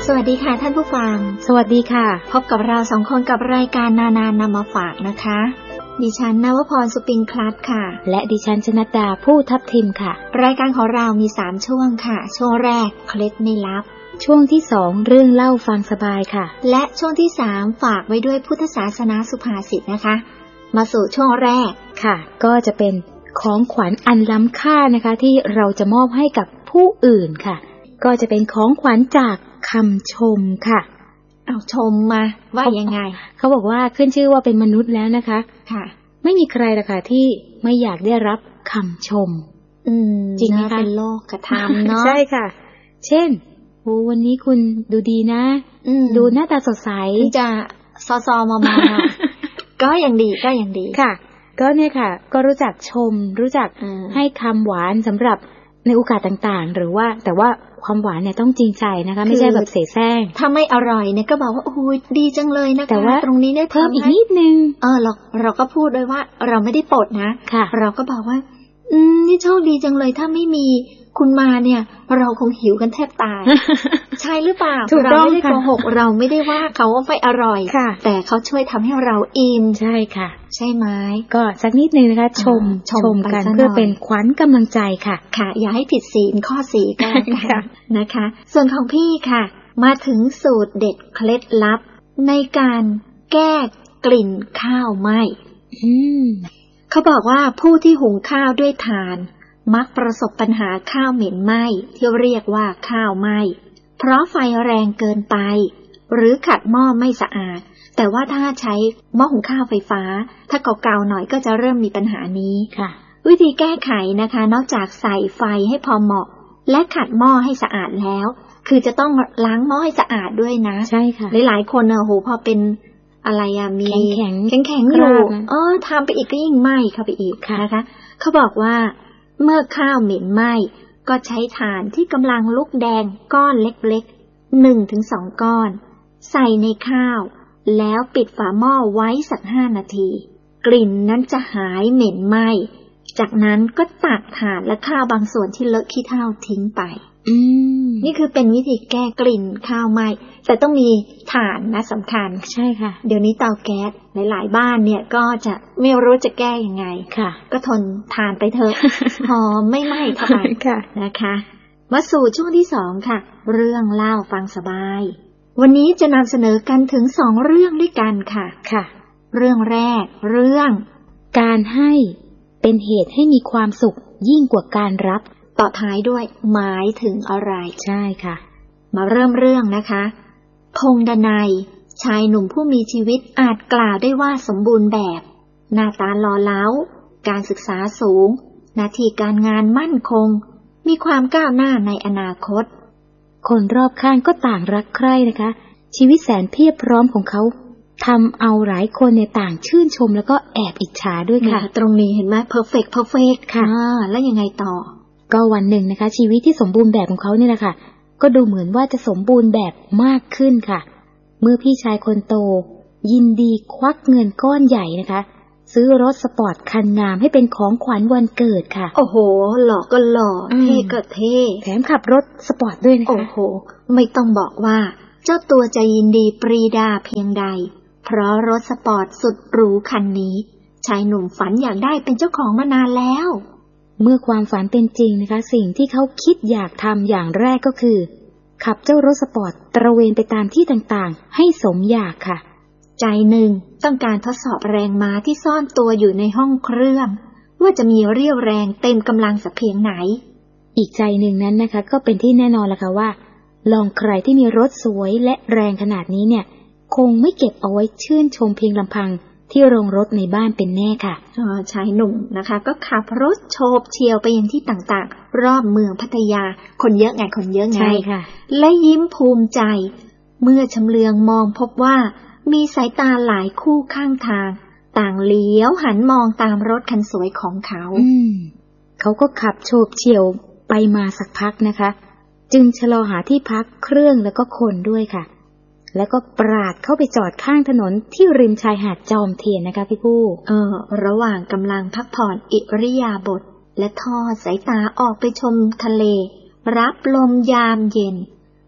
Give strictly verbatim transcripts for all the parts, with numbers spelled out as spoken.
สวัสดีค่ะท่านผู้ฟังสวัสดีค่ะพบกับเราสองคนกับรายการนานานำมาฝากนะคะดิฉันนวพรสุปิงคลัดค่ะและดิฉันชนดาผู้ทับทิมค่ะรายการของเรามีสามช่วงค่ะช่วงแรกเคล็ดไม่ลับช่วงที่สองเรื่องเล่าฟังสบายค่ะและช่วงที่สามฝากไว้ด้วยพุทธศาสนาสุภาษิตนะคะมาสู่ช่วงแรกค่ะก็จะเป็นของขวัญอันล้ำค่านะคะที่เราจะมอบให้กับผู้อื่นค่ะก็จะเป็นของขวัญจากคำชมค่ะเอาชมมาว่ายังไงเขาบอกว่าขึ้นชื่อว่าเป็นมนุษย์แล้วนะคะค่ะไม่มีใครละค่ะที่ไม่อยากได้รับคำชมอืมจริงไหมคะเป็นโลกกระทำเนาะใช่ค่ะเช่นโอ้วันนี้คุณดูดีนะดูหน้าตาสดใสจะซอซอมอมก็ยังดีก็ยังดีค่ะก็เนี่ยค่ะก็รู้จักชมรู้จักให้คำหวานสำหรับในโอกาสต่างๆหรือว่าแต่ว่าความหวานเนี่ยต้องจริงใจนะคะไม่ใช่แบบเสแสร้งถ้าไม่อร่อยเนี่ยก็บอกว่าโอ้ยดีจังเลยนะคะแต่ว่าตรงนี้ได้เพิ่มอีกนิดนึงเออเราเราก็พูดด้วยว่าเราไม่ได้ปดนะเราก็บอกว่าอืมนี่โชคดีจังเลยถ้าไม่มีคุณมาเนี่ยเราคงหิวกันแทบตาย ใช่หรือเปล่าเราไม่ได้โกหกเราไม่ได้ว่าเขาว่าไม่อร่อยแต่เขาช่วยทำให้เราอิ่มใช่ค่ะใช่ไหมก็สักนิดนึงนะคะชมชมกันเพื่อเป็นขวัญกำลังใจค่ะค่ะอย่าให้ผิดศีลข้อสี่ก็แล้วกันนะคะส่วนของพี่ค่ะมาถึงสูตรเด็ดเคล็ดลับในการแก้กลิ่นข้าวไหม้เขาบอกว่าผู้ที่หุงข้าวด้วยถ่านมักประสบปัญหาข้าวเหม็นไหม้ที่เรียกว่าข้าวไหม้เพราะไฟแรงเกินไปหรือขัดหม้อไม่สะอาดแต่ว่าถ้าใช้หม้อหุงข้าวไฟฟ้าถ้าเก่าๆหน่อยก็จะเริ่มมีปัญหานี้ค่ะวิธีแก้ไขนะคะนอกจากใส่ไฟให้พอเหมาะและขัดหม้อให้สะอาดแล้วคือจะต้องล้างหม้อให้สะอาดด้วยนะใช่ค่ะหลายๆคนนะโหพอเป็นอะไรอะมีแข็งแข็งแข็งอยู่เออทำไปอีกก็ยิ่งไหม้เข้าไปอีกนะคะเขาบอกว่าเมื่อข้าวเหม็นไหม้ก็ใช้ถ่านที่กำลังลุกแดงก้อนเล็กๆ หนึ่งถึงสอง ก้อนใส่ในข้าวแล้วปิดฝาหม้อไว้สักห้านาทีกลิ่นนั้นจะหายเหม็นไหม้จากนั้นก็ตักถ่านและข้าวบางส่วนที่เลอะขี้เถ้าทิ้งไปอืมนี่คือเป็นวิธีแก้กลิ่นข้าวไหม้แต่ต้องมีถ่านนะสำคัญใช่ค่ะเดี๋ยวนี้เตาแก๊สหลายๆบ้านเนี่ยก็จะไม่รู้จะแก้ยังไงค่ะก็ทนทานไปเถอะ หอมไม่ไหม้เท่าไหร่นะคะมาสู่ช่วงที่สองค่ะเรื่องเล่าฟังสบายวันนี้จะนำเสนอกันถึงสองเรื่องด้วยกันค่ะค่ะเรื่องแรกเรื่องการให้เป็นเหตุให้มีความสุขยิ่งกว่าการรับต่อท้ายด้วยหมายถึงอะไรใช่ค่ะมาเริ่มเรื่องนะคะพงษ์ดนัยชายหนุ่มผู้มีชีวิตอาจกล่าวได้ว่าสมบูรณ์แบบหน้าตาหล่อเหลาการศึกษาสูงหน้าที่การงานมั่นคงมีความก้าวหน้าในอนาคตคนรอบข้างก็ต่างรักใคร่นะคะชีวิตแสนเพียบพร้อมของเขาทำเอาหลายคนในต่างชื่นชมแล้วก็แอบอิจฉาด้วยค่ะตรงนี้เห็นไหม perfect perfect ค่ะแล้วยังไงต่อก็วันหนึ่งนะคะชีวิตที่สมบูรณ์แบบของเขาเนี่ยแหละค่ะก็ดูเหมือนว่าจะสมบูรณ์แบบมากขึ้นค่ะเมื่อพี่ชายคนโตยินดีควักเงินก้อนใหญ่นะคะซื้อรถสปอร์ตคันงามให้เป็นของขวัญวันเกิดค่ะโอ้โหหล่อก็หล่อเท่ก็เท่แถมขับรถสปอร์ตด้วยนะคะโอ้โหไม่ต้องบอกว่าเจ้าตัวจะยินดีปรีดาเพียงใดเพราะรถสปอร์ตสุดหรูคันนี้ชายหนุ่มฝันอยากได้เป็นเจ้าของมานานแล้วเมื่อความฝันเป็นจริงนะคะสิ่งที่เขาคิดอยากทำอย่างแรกก็คือขับเจ้ารถสปอร์ตตระเวนไปตามที่ต่างๆให้สมอยากค่ะใจหนึ่งต้องการทดสอบแรงม้าที่ซ่อนตัวอยู่ในห้องเครื่องว่าจะมีเรี่ยวแรงเต็มกำลังสักเพียงไหนอีกใจหนึ่งนั้นนะคะก็เป็นที่แน่นอนละค่ะว่าลองใครที่มีรถสวยและแรงขนาดนี้เนี่ยคงไม่เก็บเอาไว้ชื่นชมเพียงลำพังที่โรงรถในบ้านเป็นแน่ค่ะอ๋อชายหนุ่มนะคะก็ขับรถโฉบเฉี่ยวไปยังที่ต่างๆรอบเมืองพัทยาคนเยอะไงคนเยอะไงใช่ค่ะและยิ้มภูมิใจเมื่อชำเลืองมองพบว่ามีสายตาหลายคู่ข้างทางต่างเลี้ยวหันมองตามรถคันสวยของเขาอืมเขาก็ขับโฉบเฉี่ยวไปมาสักพักนะคะจึงชะลอหาที่พักเครื่องแล้วก็คนด้วยค่ะแล้วก็ปราดเข้าไปจอดข้างถนนที่ริมชายหาดจอมเทียนนะคะพี่ผู้เออระหว่างกำลังพักผ่อนอิริยาบถและทอดสายตาออกไปชมทะเลรับลมยามเย็น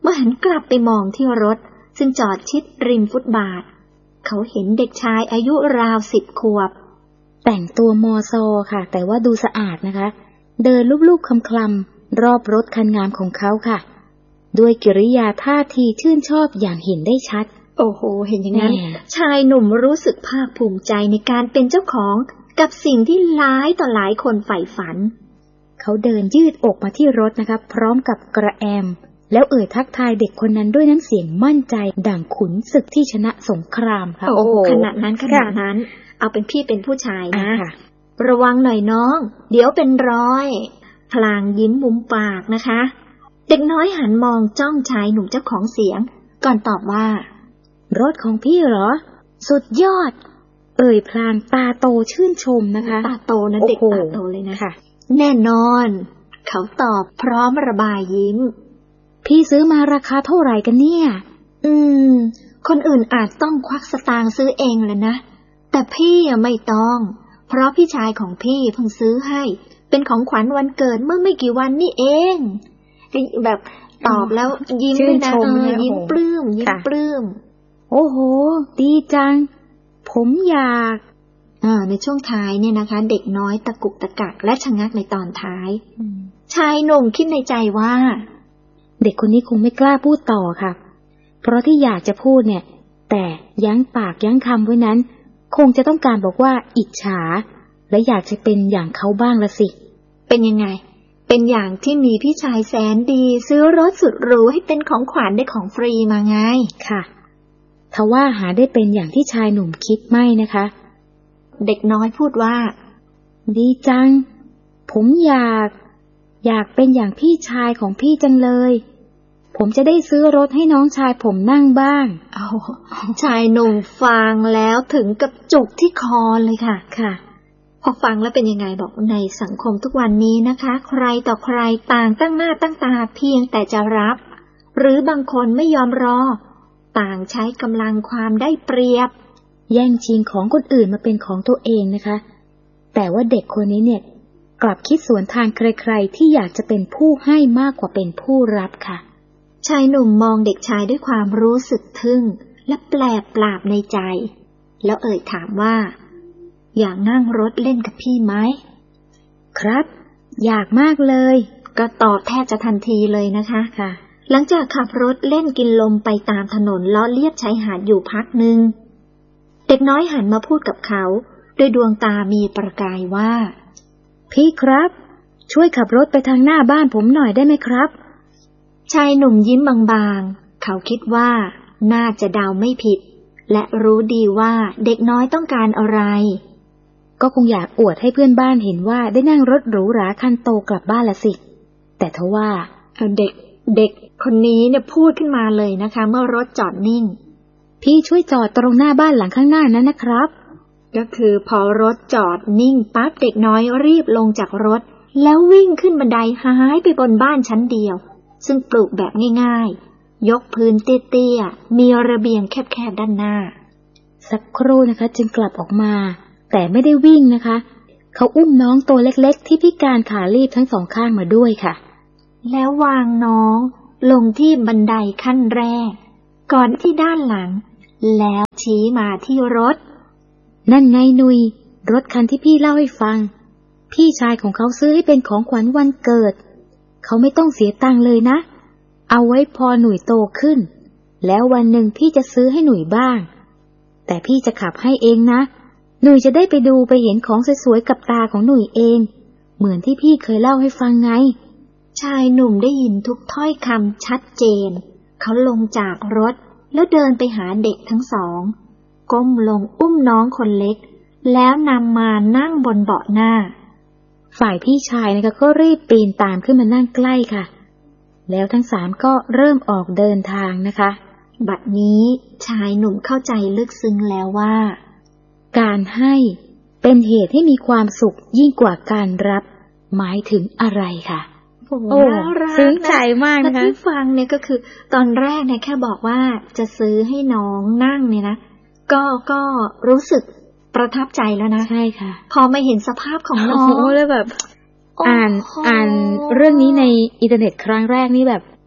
เมื่อหันกลับไปมองที่รถซึ่งจอดชิดริมฟุตบาทเขาเห็นเด็กชายอายุราวสิบขวบแต่งตัวมอซอค่ะแต่ว่าดูสะอาดนะคะเดินลูบๆคลำๆรอบรถคันงามของเขาค่ะด้วยกิริยาท่าทีชื่นชอบอย่างเห็นได้ชัดโอ้โหเห็นอย่างนั้นชายหนุ่มรู้สึกภาคภูมิใจในการเป็นเจ้าของกับสิ่งที่หลายต่อหลายคนใฝ่ฝันเขาเดินยืดอกมาที่รถนะคะพร้อมกับกระแอมแล้วเอ่ยทักทายเด็กคนนั้นด้วยน้ำเสียงมั่นใจดั่งขุนศึกที่ชนะสงครามค่ะโอ้โหขนาดนั้นขนาดนั้นเอาเป็นพี่เป็นผู้ชายนะระวังหน่อยน้องเดี๋ยวเป็นร้อยพลางยิ้มมุมปากนะคะเด็กน้อยหันมองจ้องชายหนุ่มเจ้าของเสียงก่อนตอบว่ารถของพี่เหรอสุดยอดเอ่ยพลางตาโตชื่นชมนะคะตาโตนะเด็กตาโตเลยนะค่ะแน่นอนเขาตอบพร้อมระบายยิ้มพี่ซื้อมาราคาเท่าไหร่กันเนี่ยอืมคนอื่นอาจต้องควักสตางค์ซื้อเองแหละนะแต่พี่ไม่ต้องเพราะพี่ชายของพี่เพิ่งซื้อให้เป็นของขวัญวันเกิดเมื่อไม่กี่วันนี่เองแบบตอบแล้วยิ้มด้วยนะเออยิ้มปลื้มยิ้มปลื้มโอ้โหดีจังผมอยากอ่าในช่วงท้ายเนี่ยนะคะเด็กน้อยตะกุกตะกักและชะงักในตอนท้ายชายหนุ่มคิดในใจว่าเด็กคนนี้คงไม่กล้าพูดต่อค่ะเพราะที่อยากจะพูดเนี่ยแต่ยั้งปากยั้งคำไว้นั้นคงจะต้องการบอกว่าอิจฉาและอยากจะเป็นอย่างเขาบ้างละสิเป็นยังไงเป็นอย่างที่มีพี่ชายแสนดีซื้อรถสุดหรูให้เป็นของขวัญได้ของฟรีมาไงค่ะทว่าหาได้เป็นอย่างที่ชายหนุ่มคิดไม่นะคะเด็กน้อยพูดว่าดีจังผมอยากอยากเป็นอย่างพี่ชายของพี่จังเลยผมจะได้ซื้อรถให้น้องชายผมนั่งบ้างเอาชายหนุ่มฟังแล้วถึงกับจุกที่คอเลยค่ะค่ะพอฟังแล้วเป็นยังไงบอกในสังคมทุกวันนี้นะคะใครต่อใครต่างตั้งหน้าตั้งตาเพียงแต่จะรับหรือบางคนไม่ยอมรอต่างใช้กำลังความได้เปรียบแย่งชิงของคนอื่นมาเป็นของตัวเองนะคะแต่ว่าเด็กคนนี้เนี่ยกลับคิดสวนทางใครๆที่อยากจะเป็นผู้ให้มากกว่าเป็นผู้รับค่ะชายหนุ่มมองเด็กชายด้วยความรู้สึกทึ่งและแปลกปราบในใจแล้วเอ่ยถามว่าอยากนั่งรถเล่นกับพี่ไหมครับอยากมากเลยก็ตอบแทบจะทันทีเลยนะคะค่ะหลังจากขับรถเล่นกินลมไปตามถนนเลาะเลียบชายหาดอยู่พักหนึ่งเด็กน้อยหันมาพูดกับเขาด้วยดวงตามีประกายว่าพี่ครับช่วยขับรถไปทางหน้าบ้านผมหน่อยได้ไหมครับชายหนุ่มยิ้มบางๆเขาคิดว่าน่าจะเดาไม่ผิดและรู้ดีว่าเด็กน้อยต้องการอะไรก็คงอยากอวดให้เพื่อนบ้านเห็นว่าได้นั่งรถหรูหราคันโตกลับบ้านละสิแต่ทว่าเด็กเด็กคนนี้เนี่ยพูดขึ้นมาเลยนะคะเมื่อรถจอดนิ่งพี่ช่วยจอดตรงหน้าบ้านหลังข้างหน้านั้นนะครับก็คือพอรถจอดนิ่งปั๊บเด็กน้อยรีบลงจากรถแล้ววิ่งขึ้นบันไดหายไปบนบ้านชั้นเดียวซึ่งปลูกแบบง่ายๆยกพื้นเตี้ยๆมีระเบียงแคบๆด้านหน้าสักครู่นะคะจึงกลับออกมาแต่ไม่ได้วิ่งนะคะเขาอุ้มน้องตัวเล็กๆที่พิการขาลีบทั้งสองข้างมาด้วยค่ะแล้ววางน้องลงที่บันไดขั้นแรกก่อนที่ด้านหลังแล้วชี้มาที่รถนั่นไงนุยรถคันที่พี่เล่าให้ฟังพี่ชายของเขาซื้อให้เป็นของขวัญวันเกิดเขาไม่ต้องเสียตังค์เลยนะเอาไว้พอหนุ่ยโตขึ้นแล้ววันหนึ่งพี่จะซื้อให้หนุ่ยบ้างแต่พี่จะขับให้เองนะหนุ่ยจะได้ไปดูไปเห็นของสวยๆกับตาของหนุ่ยเองเหมือนที่พี่เคยเล่าให้ฟังไงชายหนุ่มได้ยินทุกถ้อยคำชัดเจนเขาลงจากรถแล้วเดินไปหาเด็กทั้งสองก้มลงอุ้มน้องคนเล็กแล้วนำมานั่งบนเบาะหน้าฝ่ายพี่ชายนะคะก็รีบปีนตามขึ้นมานั่งใกล้ค่ะแล้วทั้งสามก็เริ่มออกเดินทางนะคะบัดนี้ชายหนุ่มเข้าใจลึกซึ้งแล้วว่าการให้เป็นเหตุให้มีความสุขยิ่งกว่าการรับหมายถึงอะไรค่ะโอ้ซึ้งใจมากนะคะที่ฟังเนี่ยก็คือตอนแรกเนี่ยแค่บอกว่าจะซื้อให้น้องนั่งเนี่ยนะก็ก็รู้สึกประทับใจแล้วนะใช่ค่ะพอมาเห็นสภาพของน้องแล้วแบบอ่านอ่านเรื่องนี้ในอินเทอร์เน็ตครั้งแรกนี่แบบ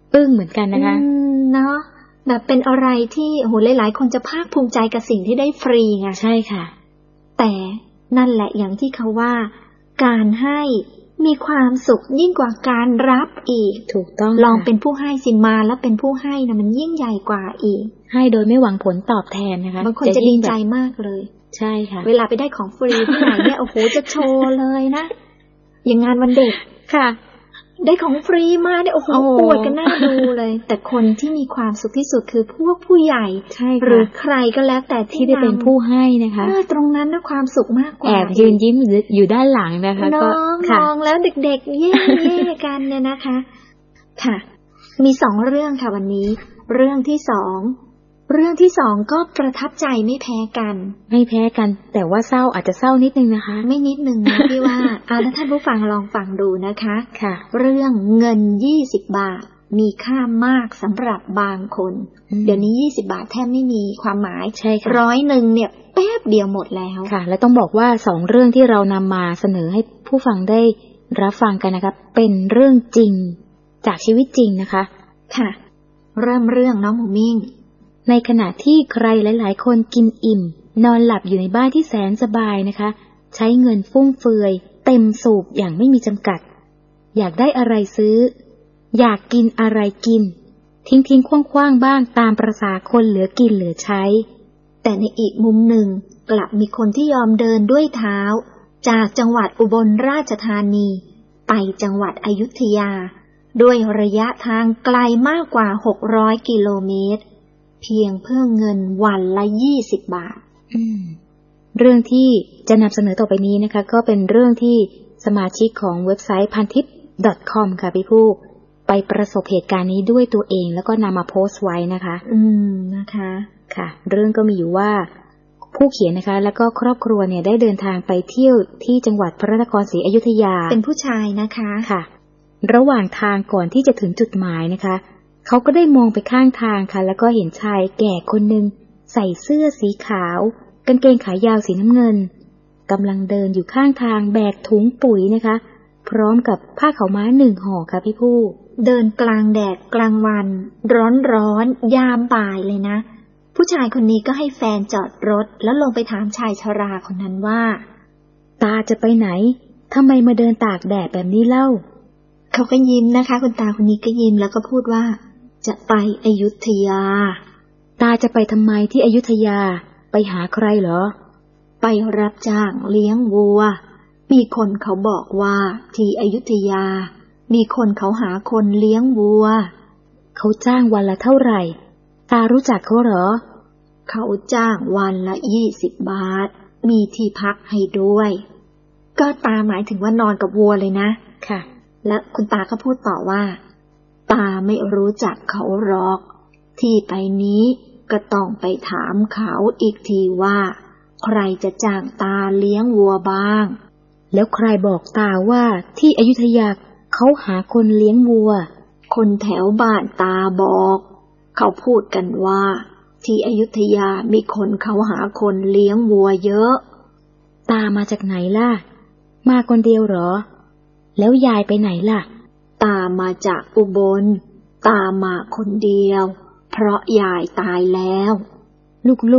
อึ้งเหมือนกันนะคะเนาะแบบเป็นอะไรที่โหหลายๆคนจะภาคภูมิใจกับสิ่งที่ได้ฟรีไงใช่ค่ะแต่นั่นแหละอย่างที่เขาว่าการให้มีความสุขยิ่งกว่าการรับอีกถูกต้องลองเป็นผู้ให้สิมาแล้วเป็นผู้ให้นะมันยิ่งใหญ่กว่าอีกให้โดยไม่หวังผลตอบแทนนะคะบางคนจะดีใจมากเลยใช่ค่ะเวลาไปได้ของฟรีที่ไหนเนี่ยโอ้โหจะโชว์เลยนะอย่างงานวันเด็กค่ะได้ของฟรีมาเนี่ยโอ้โหปวดกันหน้าดูเลยแต่คนที่มีความสุขที่สุดคือพวกผู้ใหญ่หรือใครก็แล้วแต่ที่ได้เป็นผู้ให้นะคะตรงนั้นนะความสุขมากกว่าแอบยืนยิ้มอยู่ด้านหลังนะคะก็มองแล้วเด็กๆเย่ๆกันเนี่ยนะคะค่ะมีสองเรื่องค่ะวันนี้เรื่องที่สองเรื่องที่สองก็ประทับใจไม่แพ้กันไม่แพ้กันแต่ว่าเศร้าอาจจะเศร้านิดนึงนะคะไม่นิดนึงนะพี่ว่าเอาถ้าท่านผู้ฟังลองฟังดูนะคะค่ะเรื่องเงินยี่สิบบาทมีค่ามากสำหรับบางคนเดี๋ยวนี้ยี่สิบบาทแทบไม่มีความหมายใช่ค่ะร้อยหนึ่งเนี่ยแป๊บเดียวหมดแล้วค่ะและต้องบอกว่าสองเรื่องที่เรานำมาเสนอให้ผู้ฟังได้รับฟังกันนะคะเป็นเรื่องจริงจากชีวิตจริงนะคะค่ะเริ่มเรื่องน้องหมูมิ่งในขณะที่ใครหลายๆคนกินอิ่มนอนหลับอยู่ในบ้านที่แสนสบายนะคะใช้เงินฟุ่มเฟือยเต็มสูบอย่างไม่มีจำกัดอยากได้อะไรซื้ออยากกินอะไรกินทิ้งทิ้งคว้างๆบ้างตามประสาคนเหลือกินเหลือใช้แต่ในอีกมุมหนึ่งกลับมีคนที่ยอมเดินด้วยเท้าจากจังหวัดอุบลราชธานีไปจังหวัดอยุธยาด้วยระยะทางไกลมากกว่าหกร้อยกิโลเมตรเพียงเพื่อเงินวันละยี่สิบบาทอืมเรื่องที่จะนำเสนอต่อไปนี้นะคะก็เป็นเรื่องที่สมาชิกของเว็บไซต์ พันทิป ดอท คอม ค่ะพี่ผู้ไปประสบเหตุการณ์นี้ด้วยตัวเองแล้วก็นำมาโพสต์ไว้นะคะอืมนะคะค่ะเรื่องก็มีอยู่ว่าผู้เขียนนะคะแล้วก็ครอบครัวเนี่ยได้เดินทางไปเที่ยวที่จังหวัดพระนครศรีอยุธยาเป็นผู้ชายนะคะค่ะระหว่างทางก่อนที่จะถึงจุดหมายนะคะเขาก็ได้มองไปข้างทางค่ะแล้วก็เห็นชายแก่คนหนึ่งใส่เสื้อสีขาวกางเกงขายาวสีน้ำเงินกำลังเดินอยู่ข้างทางแบกถุงปุ๋ยนะคะพร้อมกับผ้าขาวม้าหนึ่งห่อค่ะพี่ผู้เดินกลางแดดกลางวันร้อนร้อนยามบ่ายเลยนะผู้ชายคนนี้ก็ให้แฟนจอดรถแล้วลงไปถามชายชราคนนั้นว่าตาจะไปไหนทำไมมาเดินตากแดดแบบนี้เล่าเขาก็ยิ้มนะคะคุณตาคนนี้ก็ยิ้มแล้วก็พูดว่าจะไปอยุธยาตาจะไปทำไมที่อยุธยาไปหาใครเหรอไปรับจ้างเลี้ยงวัวมีคนเขาบอกว่าที่อยุธยามีคนเขาหาคนเลี้ยงวัวเขาจ้างวันละเท่าไหร่ตารู้จักเขาเหรอเขาจ้างวันละยี่สิบบาทมีที่พักให้ด้วยก็ตาหมายถึงว่านอนกับวัวเลยนะค่ะและคุณตาก็พูดต่อว่าตาไม่รู้จักเขาหรอกที่ไปนี้ก็ต้องไปถามเขาอีกทีว่าใครจะจ้างตาเลี้ยงวัวบ้างแล้วใครบอกตาว่าที่อยุธยาเขาหาคนเลี้ยงวัวคนแถวบ้านตาบอกเขาพูดกันว่าที่อยุธยามีคนเขาหาคนเลี้ยงวัวเยอะตามาจากไหนล่ะมาคนเดียวเหรอแล้วยายไปไหนล่ะตามาจากอุบลตามาคนเดียวเพราะยายตายแล้วลูก